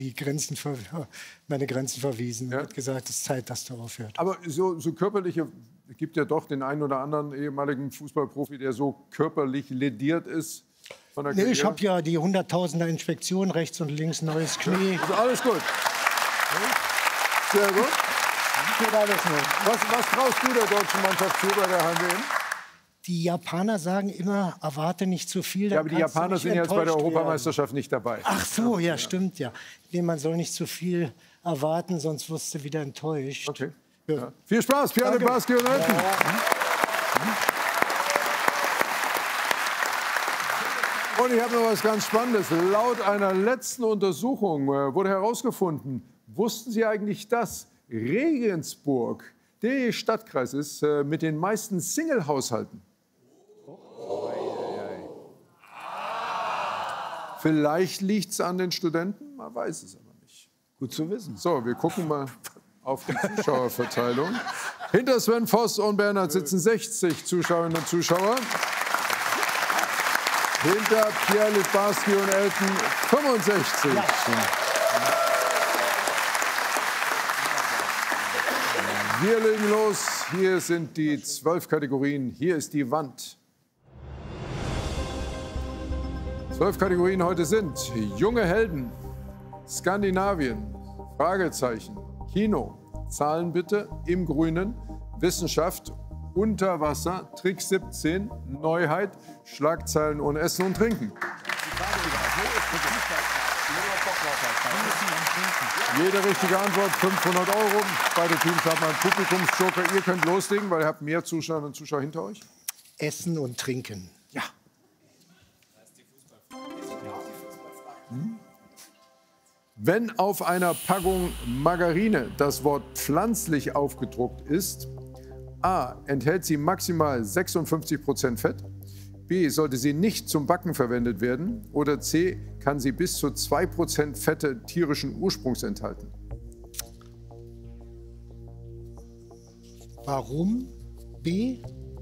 meine Grenzen verwiesen. Er hat gesagt, es ist Zeit, dass du aufhört. Aber so körperliche, es gibt ja doch den einen oder anderen ehemaligen Fußballprofi, der so körperlich lediert ist von der Karriere. Ich habe ja die 100.000er Inspektion, rechts und links, neues Knie. Ist alles gut. Sehr gut. Was traust du der deutschen Mannschaft zu bei der Heim-WM? Die Japaner sagen immer, erwarte nicht zu viel. Ja, aber die Japaner sind jetzt bei der Europameisterschaft nicht dabei. Ach so, ja, stimmt ja. Nee, man soll nicht zu viel erwarten, sonst wirst du wieder enttäuscht. Okay. Ja. Viel Spaß, Pierre Littbarski und Elton. Und ich habe noch was ganz Spannendes. Laut einer letzten Untersuchung wurde herausgefunden, wussten Sie eigentlich, dass Regensburg der Stadtkreis ist mit den meisten Single-Haushalten? Vielleicht liegt es an den Studenten, man weiß es aber nicht. Gut zu wissen. So, wir gucken mal auf die Zuschauerverteilung. Hinter Sven Voss und Bernhard sitzen 60 Zuschauerinnen und Zuschauer. Hinter Pierre Littbarski und Elton 65. Ja. Wir legen los. Hier sind die 12 Kategorien. Hier ist die Wand. 12 Kategorien heute sind junge Helden, Skandinavien, Fragezeichen, Kino, Zahlen bitte, im Grünen, Wissenschaft, Unterwasser, Trick 17, Neuheit, Schlagzeilen ohne Essen und Trinken. Jede richtige Antwort 500 €. Beide Teams haben einen Publikumsjoker. Ihr könnt loslegen, weil ihr habt mehr Zuschauerinnen und Zuschauer hinter euch. Essen und Trinken. Ja. Wenn auf einer Packung Margarine das Wort pflanzlich aufgedruckt ist, A, enthält sie maximal 56% Fett, B, sollte sie nicht zum Backen verwendet werden oder C, kann sie bis zu 2% Fette tierischen Ursprungs enthalten. Warum? B?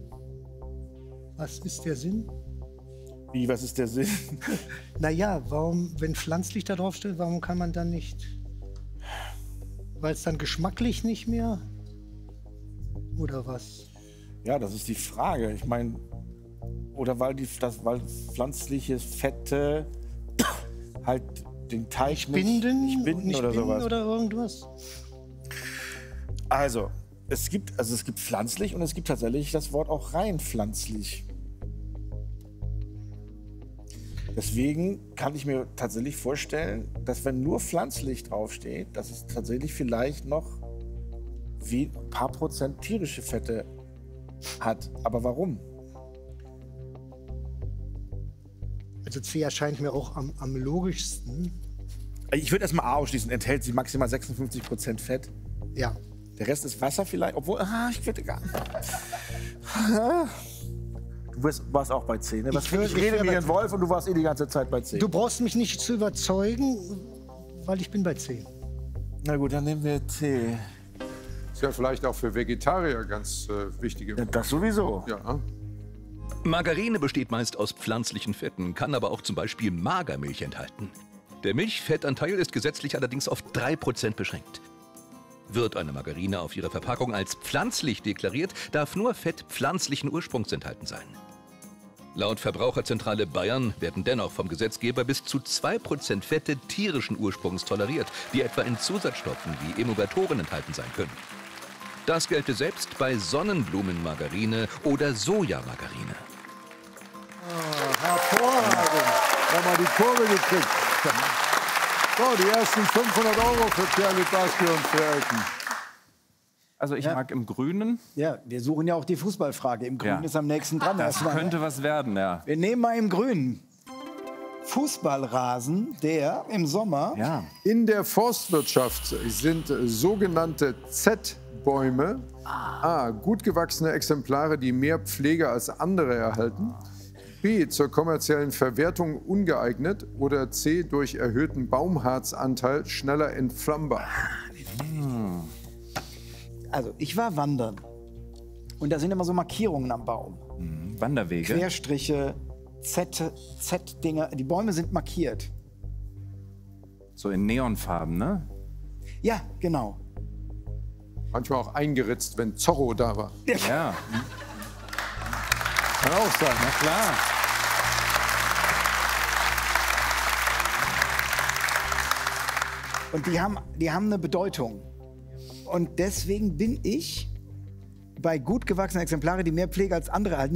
Was ist der Sinn? Wie, was ist der Sinn? Naja, warum, wenn pflanzlich da drauf steht, warum kann man dann nicht? Weil es dann geschmacklich nicht mehr? Oder was? Ja, das ist die Frage. Ich meine, oder weil pflanzliche Fette halt den Teig nicht binden oder sowas. Oder irgendwas? Also es gibt pflanzlich und es gibt tatsächlich das Wort auch rein pflanzlich. Deswegen kann ich mir tatsächlich vorstellen, dass wenn nur pflanzlich draufsteht, dass es tatsächlich vielleicht noch wie ein paar Prozent tierische Fette hat. Aber warum? Also C erscheint mir auch am logischsten. Ich würde erstmal A ausschließen. Enthält sie maximal 56% Fett? Ja. Der Rest ist Wasser vielleicht? Obwohl, ich würde gar nicht. Du warst auch bei C, ne? Ich rede wie ein Wolf und du warst die ganze Zeit bei C. Du brauchst mich nicht zu überzeugen, weil ich bin bei C. Na gut, dann nehmen wir C. Ist ja vielleicht auch für Vegetarier ganz wichtige. Ja, das sowieso. Ja. Margarine besteht meist aus pflanzlichen Fetten, kann aber auch zum Beispiel Magermilch enthalten. Der Milchfettanteil ist gesetzlich allerdings auf 3% beschränkt. Wird eine Margarine auf ihrer Verpackung als pflanzlich deklariert, darf nur Fett pflanzlichen Ursprungs enthalten sein. Laut Verbraucherzentrale Bayern werden dennoch vom Gesetzgeber bis zu 2% Fette tierischen Ursprungs toleriert, die etwa in Zusatzstoffen wie Emulgatoren enthalten sein können. Das gelte selbst bei Sonnenblumenmargarine oder Sojamargarine. Hervorragend. Haben wir die Kurve gekriegt. So, die ersten 500 € für Pierre Littbarski und für Elton. Also ich mag im Grünen. Ja, wir suchen ja auch die Fußballfrage. Im Grünen ist am nächsten dran. Das könnte was werden, ja. Wir nehmen mal im Grünen. Fußballrasen, der im Sommer... Ja. In der Forstwirtschaft sind sogenannte Z-Bäume A, gut gewachsene Exemplare, die mehr Pflege als andere erhalten, B, zur kommerziellen Verwertung ungeeignet oder C, durch erhöhten Baumharzanteil schneller entflammbar. Also, ich war wandern. Und da sind immer so Markierungen am Baum. Wanderwege. Querstriche, Z-Dinger. Die Bäume sind markiert. So in Neonfarben, ne? Ja, genau. Manchmal auch eingeritzt, wenn Zorro da war. Ja. Kann auch sein, Na klar. Und die haben eine Bedeutung. Und deswegen bin ich bei gut gewachsenen Exemplaren, die mehr Pflege als andere erhalten,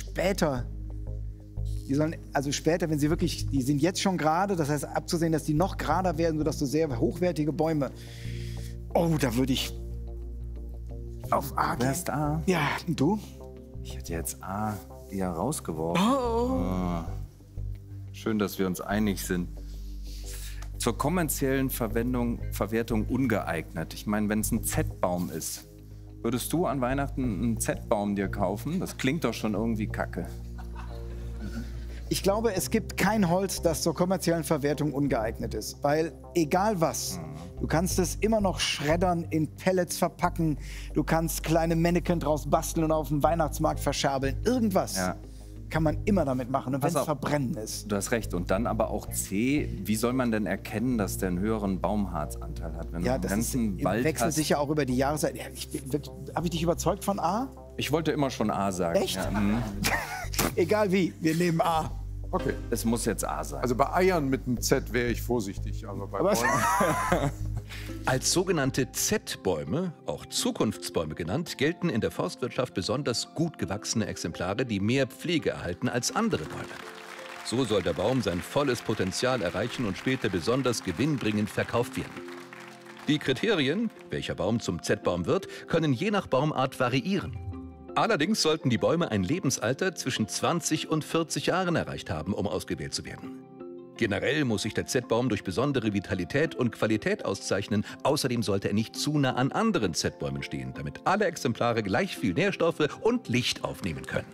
also später, wenn sie wirklich, die sind jetzt schon gerade, das heißt abzusehen, dass die noch gerader werden, sodass du sehr hochwertige Bäume, da würde ich auf A gehen. Wärst A? Ja, und du? Ich hätte jetzt A eher rausgeworfen. Oh. Schön, dass wir uns einig sind. Zur kommerziellen Verwertung ungeeignet. Ich meine, wenn es ein Z-Baum ist, würdest du an Weihnachten einen Z-Baum dir kaufen? Das klingt doch schon irgendwie kacke. Ich glaube, es gibt kein Holz, das zur kommerziellen Verwertung ungeeignet ist. Weil egal was, du kannst es immer noch schreddern, in Pellets verpacken, du kannst kleine Mannequin draus basteln und auf dem Weihnachtsmarkt verscherbeln. Irgendwas kann man immer damit machen. Und wenn es verbrennen ist. Du hast recht. Und dann aber auch C. Wie soll man denn erkennen, dass der einen höheren Baumharzanteil hat? Wenn Ja, du das einen ist ganzen im Wald Wechsel hast? sicher auch über die Jahreszeit. Ja, habe ich dich überzeugt von A? Ich wollte immer schon A sagen. Echt? Ja, Egal wie, wir nehmen A. Okay. es muss jetzt A sein. Also bei Eiern mit einem Z wäre ich vorsichtig, aber bei Was? Bäumen... Als sogenannte Z-Bäume, auch Zukunftsbäume genannt, gelten in der Forstwirtschaft besonders gut gewachsene Exemplare, die mehr Pflege erhalten als andere Bäume. So soll der Baum sein volles Potenzial erreichen und später besonders gewinnbringend verkauft werden. Die Kriterien, welcher Baum zum Z-Baum wird, können je nach Baumart variieren. Allerdings sollten die Bäume ein Lebensalter zwischen 20 und 40 Jahren erreicht haben, um ausgewählt zu werden. Generell muss sich der Z-Baum durch besondere Vitalität und Qualität auszeichnen. Außerdem sollte er nicht zu nah an anderen Z-Bäumen stehen, damit alle Exemplare gleich viel Nährstoffe und Licht aufnehmen können.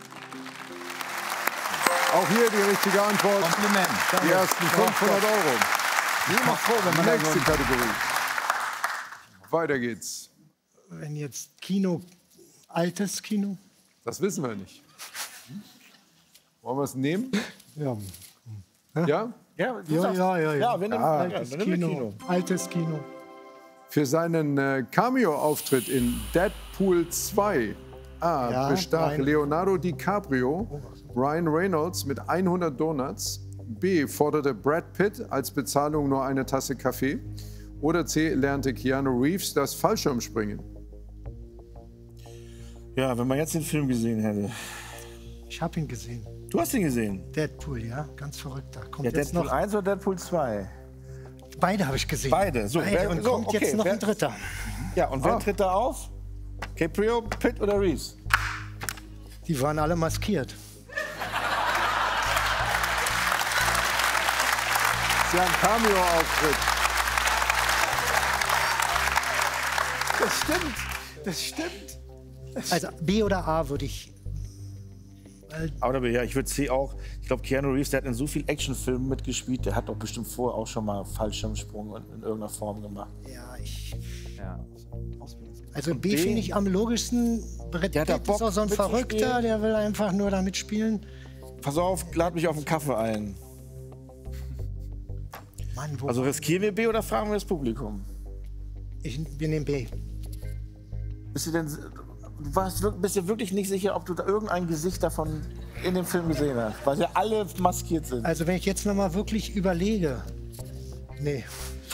Auch hier die richtige Antwort. Kompliment. Die ersten 500 Euro. Ich bin mal froh, wenn man da Nächste so Kategorie. Weiter geht's. Wenn jetzt Kino, altes Kino. Das wissen wir nicht. Wollen wir es nehmen? Ja, Ja? Ja, ja. wir nehmen Altes dann nehmen wir Kino. Altes Kino. Für seinen Cameo-Auftritt in Deadpool 2 Ja, bestach Ryan. Leonardo DiCaprio Ryan Reynolds mit 100 Donuts. B. Forderte Brad Pitt als Bezahlung nur eine Tasse Kaffee. Oder C. Lernte Keanu Reeves das Fallschirmspringen. Ja, wenn man jetzt den Film gesehen hätte. Ich habe ihn gesehen. Du hast ihn gesehen? Deadpool, ja, ganz verrückt. Da kommt Ja, jetzt Deadpool noch. 1 oder Deadpool 2? Beide habe ich gesehen. Beide. So, wer- und so, kommt okay, jetzt noch wer- ein dritter. Ja, und wer tritt da auf? Caprio, Pitt oder Reeves? Die waren alle maskiert. Sie haben Cameo-Auftritt. Das stimmt. Das stimmt. Also B oder A würde ich. Aber ja, ich würde C auch. Ich glaube, Keanu Reeves, der hat in so vielen Actionfilmen mitgespielt, der hat doch bestimmt vorher auch schon mal Fallschirmsprung in irgendeiner Form gemacht. Ja, Ja. also B finde ich am logischsten. Brett Der hat da Pitt Bock ist auch so ein mitzuspielen. Verrückter, der will einfach nur da mitspielen. Pass auf, lad mich auf einen Kaffee ein. Mann, wo? Also riskieren wir B oder fragen wir das Publikum? Wir nehmen B. Bist du denn, bist du wirklich nicht sicher, ob du da irgendein Gesicht davon in dem Film gesehen hast? Weil sie alle maskiert sind. Also wenn ich jetzt noch mal wirklich überlege. Nee.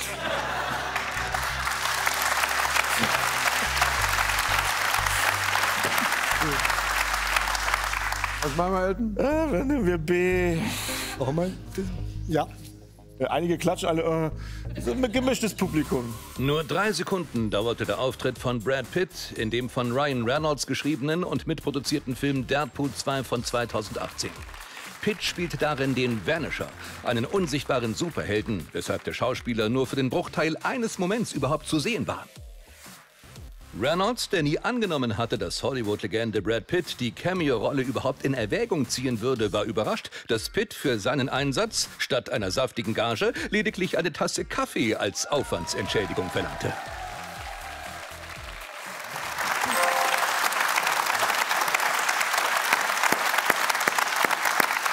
Was machen wir, Elton? Dann nehmen wir B. Warum mal? Ja. Einige klatschen, alle. So ein gemischtes Publikum. Nur 3 Sekunden dauerte der Auftritt von Brad Pitt in dem von Ryan Reynolds geschriebenen und mitproduzierten Film Deadpool 2 von 2018. Pitt spielte darin den Vanisher, einen unsichtbaren Superhelden, weshalb der Schauspieler nur für den Bruchteil eines Moments überhaupt zu sehen war. Reynolds, der nie angenommen hatte, dass Hollywood-Legende Brad Pitt die Cameo-Rolle überhaupt in Erwägung ziehen würde, war überrascht, dass Pitt für seinen Einsatz statt einer saftigen Gage lediglich eine Tasse Kaffee als Aufwandsentschädigung verlangte.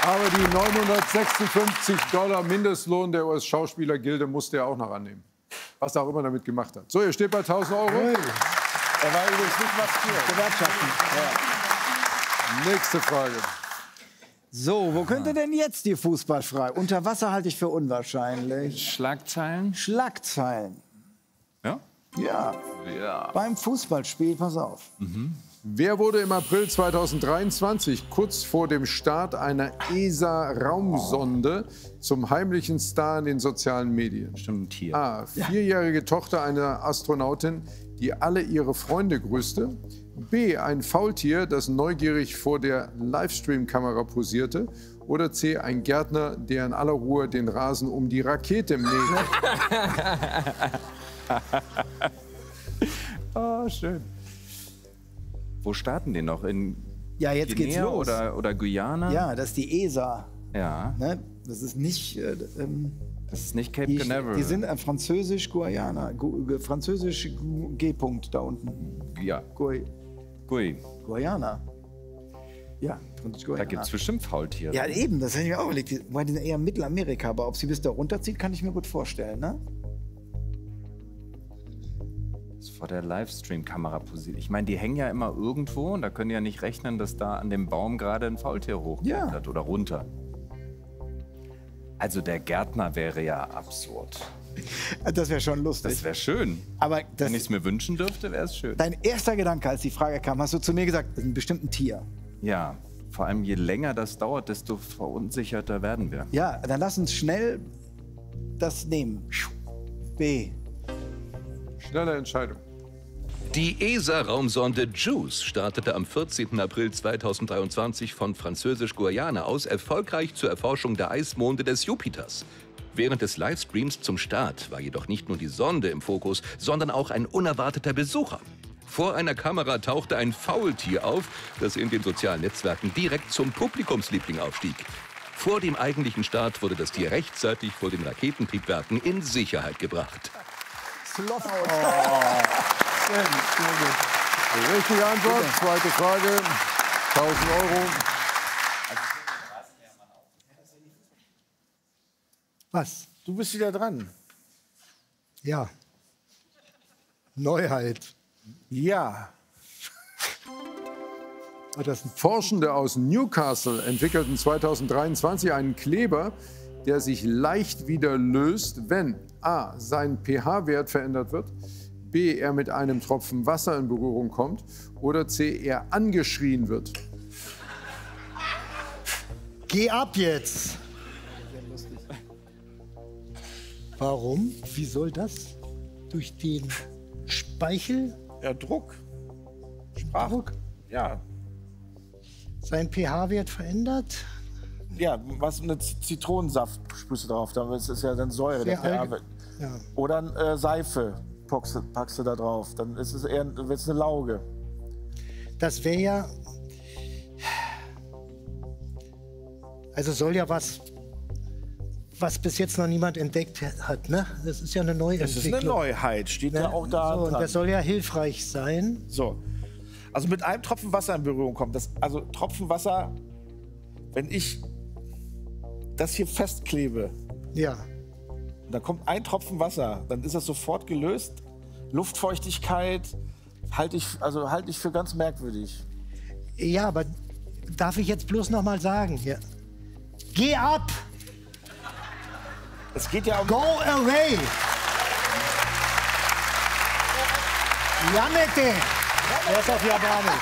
Aber die 956 $ Mindestlohn der US-Schauspielergilde musste er auch noch annehmen. Was er auch immer damit gemacht hat. So, ihr steht bei 1.000 €. Er war übrigens nicht maskiert. Gewerkschaften. Ja. Nächste Frage. So, wo könnte denn jetzt die Fußballfrage? Unter Wasser halte ich für unwahrscheinlich. Schlagzeilen? Schlagzeilen. Ja? Ja. Ja. Beim Fußballspiel, pass auf. Wer wurde im April 2023 kurz vor dem Start einer ESA-Raumsonde zum heimlichen Star in den sozialen Medien? Bestimmt ein Tier. A. 4-jährige Tochter einer Astronautin, die alle ihre Freunde grüßte. B. Ein Faultier, das neugierig vor der Livestream-Kamera posierte. Oder C. Ein Gärtner, der in aller Ruhe den Rasen um die Rakete mäht. Oh, schön. Wo starten die noch? In Ja, jetzt geht's Guinea los. oder Guyana? Ja, das ist die ESA. Ja. Ne? Das ist nicht. Das ist nicht Cape Die Canaveral. sind französisch-Guayana. Französisch G-Punkt da unten. Ja. Gui Gui. Guayana. Ja, französisch-Guayana. Da gibt es bestimmt Faultiere. Ja, eben, das hätte ich mir auch überlegt. Weil die sind eher Mittelamerika, aber ob sie bis da runterzieht, kann ich mir gut vorstellen, ne? Vor der Livestream-Kamera posiert. Ich meine, die hängen ja immer irgendwo und da können die ja nicht rechnen, dass da an dem Baum gerade ein Faultier hochklettert oder runter. Also der Gärtner wäre ja absurd. Das wäre schon lustig. Das wäre schön. Aber das, Wenn ich es mir wünschen dürfte, wäre es schön. dein erster Gedanke, als die Frage kam, hast du zu mir gesagt, das ist ein bestimmtes Tier. Ja, vor allem je länger das dauert, desto verunsicherter werden wir. Ja, dann lass uns schnell das nehmen. B. Schnelle Entscheidung. Die ESA-Raumsonde JUICE startete am 14. April 2023 von Französisch-Guayana aus erfolgreich zur Erforschung der Eismonde des Jupiters. Während des Livestreams zum Start war jedoch nicht nur die Sonde im Fokus, sondern auch ein unerwarteter Besucher. Vor einer Kamera tauchte ein Faultier auf, das in den sozialen Netzwerken direkt zum Publikumsliebling aufstieg. Vor dem eigentlichen Start wurde das Tier rechtzeitig vor den Raketentriebwerken in Sicherheit gebracht. Die richtige Antwort. Zweite Frage. 1.000 €. Was? Du bist wieder dran. Ja. Neuheit. Ja. Forschende aus Newcastle entwickelten 2023 einen Kleber, der sich leicht wieder löst, wenn A. sein pH-Wert verändert wird, B. er mit einem Tropfen Wasser in Berührung kommt oder C. er angeschrien wird. Geh ab jetzt! Warum? Wie soll das? Durch den Speichel? Ja, Druck. Druck? Ja. Sein pH-Wert verändert? Ja, was mit Zitronensaft sprühst du drauf, das ist ja dann Säure. Sehr Der allge- pH-Wert. Ja. Oder Seife packst du da drauf, dann ist es eher wird's eine Lauge. Das wäre ja. Also soll ja was bis jetzt noch niemand entdeckt hat, ne? Das ist ja eine Das Neuentwicklung. ist eine Neuheit, steht Ne? ja auch da So, und dran. das soll ja hilfreich sein. So. Also mit einem Tropfen Wasser in Berührung kommt. Also Tropfen Wasser, wenn ich das hier festklebe, Ja. und da kommt ein Tropfen Wasser, dann ist das sofort gelöst. Luftfeuchtigkeit halte ich für ganz merkwürdig. Ja, aber darf ich jetzt bloß noch mal sagen? Ja. Geh ab! Es geht ja um. Go away! Janete! Er ist auf Japanisch.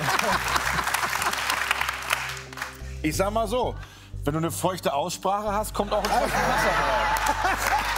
Ich sag mal so, wenn du eine feuchte Aussprache hast, kommt auch ein Tropfen Wasser raus.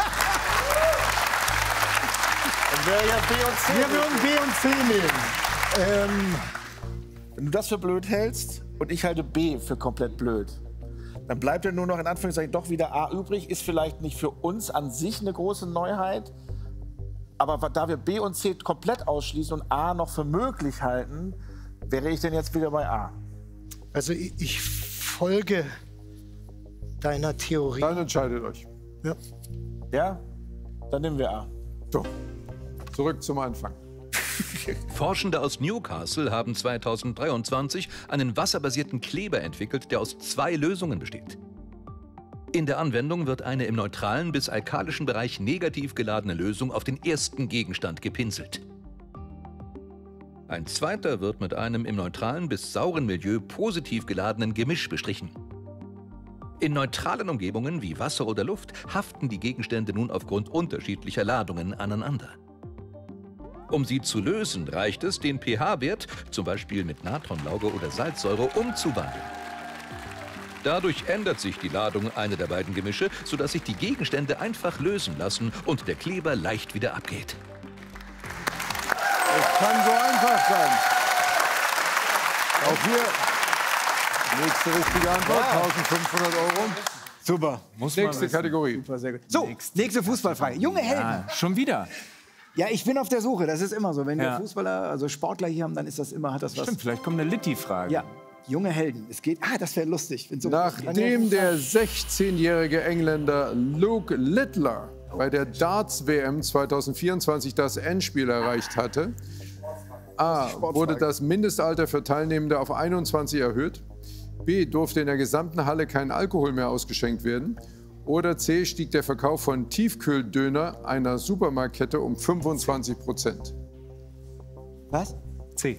Dann wäre ja B und C. Wir würden B und C nehmen. Wenn du das für blöd hältst und ich halte B für komplett blöd, dann bleibt ja nur noch in Anführungszeichen doch wieder A übrig. Ist vielleicht nicht für uns an sich eine große Neuheit, aber da wir B und C komplett ausschließen und A noch für möglich halten, wäre ich denn jetzt wieder bei A. Also ich folge deiner Theorie. Dann entscheidet euch. Ja. Ja? Dann nehmen wir A. So, zurück zum Anfang. Forschende aus Newcastle haben 2023 einen wasserbasierten Kleber entwickelt, der aus 2 Lösungen besteht. In der Anwendung wird eine im neutralen bis alkalischen Bereich negativ geladene Lösung auf den ersten Gegenstand gepinselt. Ein zweiter wird mit einem im neutralen bis sauren Milieu positiv geladenen Gemisch bestrichen. In neutralen Umgebungen wie Wasser oder Luft haften die Gegenstände nun aufgrund unterschiedlicher Ladungen aneinander. Um sie zu lösen, reicht es, den pH-Wert, zum Beispiel mit Natronlauge oder Salzsäure, umzuwandeln. Dadurch ändert sich die Ladung einer der beiden Gemische, sodass sich die Gegenstände einfach lösen lassen und der Kleber leicht wieder abgeht. Es kann so einfach sein. Auch hier nächste richtige Antwort, 1.500 €. Super. Nächste Kategorie. Super, sehr gut. So, nächste Fußballfrage. Junge Helden. Ah, schon wieder. Ja, ich bin auf der Suche. Das ist immer so. Wenn wir Fußballer, also Sportler hier haben, dann ist das immer, hat das was. Stimmt, vielleicht kommt eine Litti-Frage. Ja, junge Helden. Es geht. Ah, das wäre lustig. Wenn so Nachdem der 16-jährige Engländer Luke Littler bei der Darts-WM 2024 das Endspiel erreicht hatte, A. Wurde das Mindestalter für Teilnehmende auf 21 erhöht, B. Durfte in der gesamten Halle kein Alkohol mehr ausgeschenkt werden oder C. Stieg der Verkauf von Tiefkühldöner einer Supermarktkette um 25%. Was? C.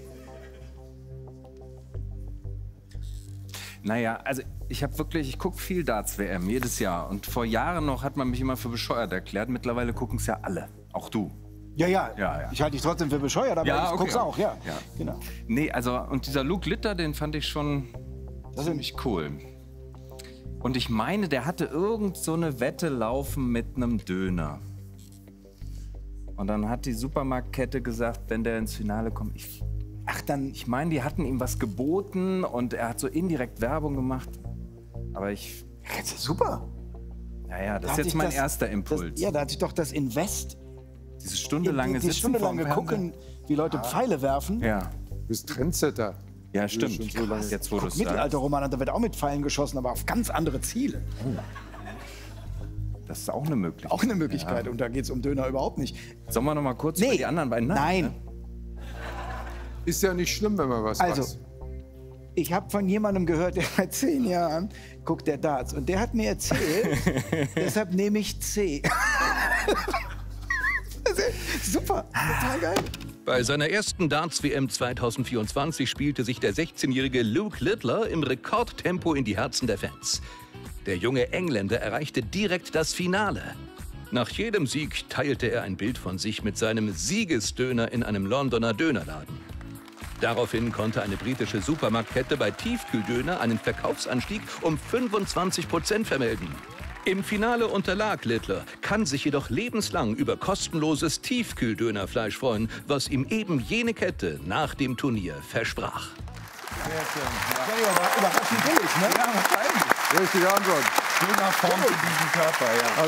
Naja, also ich gucke viel Darts-WM, jedes Jahr. Und vor Jahren noch hat man mich immer für bescheuert erklärt. Mittlerweile gucken es ja alle, auch du. Ja. Ja. Ich halte dich trotzdem für bescheuert, aber ich guck's auch, ja. Genau. Nee, also, und dieser Luke Litter, den fand ich schon ziemlich cool. Und ich meine, der hatte irgend so eine Wette laufen mit einem Döner. Und dann hat die Supermarktkette gesagt, wenn der ins Finale kommt, ich meine, die hatten ihm was geboten und er hat so indirekt Werbung gemacht. Aber ich... Das ist super. Naja, das ist jetzt mein erster Impuls. Da hat sich doch das Invest... Diese stundenlange die stundenlange gucken, wie Leute Pfeile werfen. Ja. Du bist Trendsetter. Ja, stimmt. Jetzt, wo du es sagst. Mittelalterroman, da wird auch mit Pfeilen geschossen, aber auf ganz andere Ziele. Das ist auch eine Möglichkeit. Auch eine Möglichkeit. Und da geht es um Döner überhaupt nicht. Sollen wir noch mal kurz über die anderen beiden? Nein. Ist ja nicht schlimm, wenn man was weiß. Ich habe von jemandem gehört, der seit 10 Jahren guckt der Darts. Und der hat mir erzählt, deshalb nehme ich C. Super, total geil. Bei seiner ersten Darts-WM 2024 spielte sich der 16-jährige Luke Littler im Rekordtempo in die Herzen der Fans. Der junge Engländer erreichte direkt das Finale. Nach jedem Sieg teilte er ein Bild von sich mit seinem Siegesdöner in einem Londoner Dönerladen. Daraufhin konnte eine britische Supermarktkette bei Tiefkühldöner einen Verkaufsanstieg um 25% vermelden. Im Finale unterlag Littler, kann sich jedoch lebenslang über kostenloses Tiefkühldönerfleisch freuen, was ihm eben jene Kette nach dem Turnier versprach. Überraschend billig, ne? Ja, wahrscheinlich. Richtige Antwort. Schöner Form für diesen Körper, ja.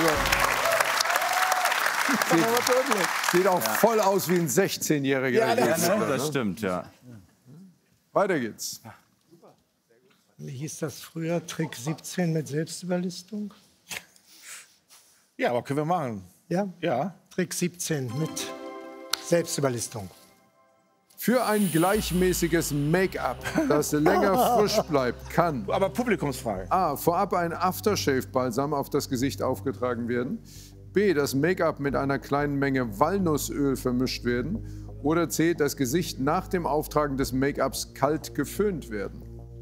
Also, sieht auch voll aus wie ein 16-Jähriger. Ja, Das stimmt, ja. Weiter geht's. Wie hieß das früher? Trick 17 mit Selbstüberlistung? Ja, aber können wir machen. Ja? Ja. Trick 17 mit Selbstüberlistung. Für ein gleichmäßiges Make-up, das länger frisch bleibt, kann Aber Publikumsfrage. A. Vorab ein Aftershave-Balsam auf das Gesicht aufgetragen werden. B. Das Make-up mit einer kleinen Menge Walnussöl vermischt werden. Oder C. Das Gesicht nach dem Auftragen des Make-ups kalt geföhnt werden.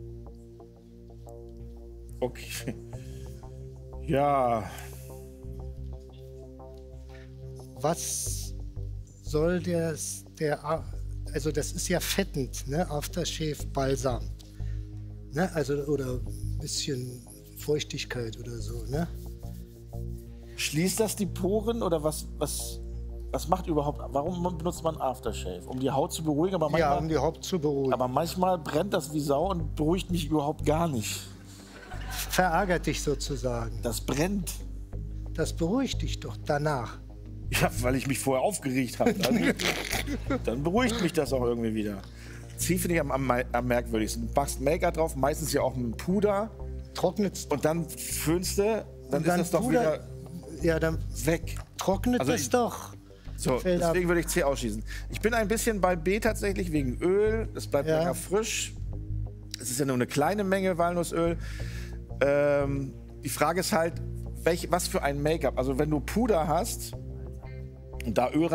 Okay. Ja. Was soll also das ist ja fettend, ne? Aftershave Balsam. Ne? Also, oder ein bisschen Feuchtigkeit oder so, ne? Schließt das die Poren oder was macht überhaupt, warum benutzt man Aftershave? Um die Haut zu beruhigen? Aber manchmal, Ja, um die Haut zu beruhigen. aber manchmal brennt das wie Sau und beruhigt mich überhaupt gar nicht. Verärgert dich sozusagen. Das brennt. Das beruhigt dich doch danach. Ja, weil ich mich vorher aufgeregt habe. Dann beruhigt mich das auch irgendwie wieder. Sie finde ich am merkwürdigsten. Du machst Make-up drauf, meistens ja auch mit Puder. Trocknet Und dann föhnst du, dann ist dann das doch Puder- wieder ja, dann weg. trocknet Also es doch. So, fällt ab. deswegen würde ich C ausschließen. Ich bin ein bisschen bei B tatsächlich wegen Öl. Es bleibt länger frisch. Es ist ja nur eine kleine Menge Walnussöl. Die Frage ist halt, was für ein Make-up. Also wenn du Puder hast und da Öl rein